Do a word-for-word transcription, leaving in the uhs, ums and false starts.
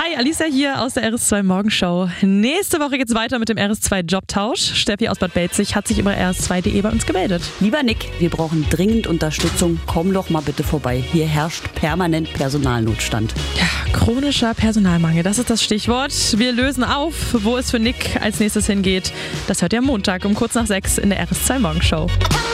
Hi, Alicia hier aus der R S zwei Morgenshow. Nächste Woche geht's weiter mit dem R S zwei Jobtausch. Steffi aus Bad Belzig hat sich über R S zwei punkt de bei uns gemeldet. Lieber Nick, wir brauchen dringend Unterstützung. Komm doch mal bitte vorbei. Hier herrscht permanent Personalnotstand. Ja, chronischer Personalmangel, das ist das Stichwort. Wir lösen auf, wo es für Nick als nächstes hingeht. Das hört ihr am Montag um kurz nach sechs in der R S zwei Morgenshow.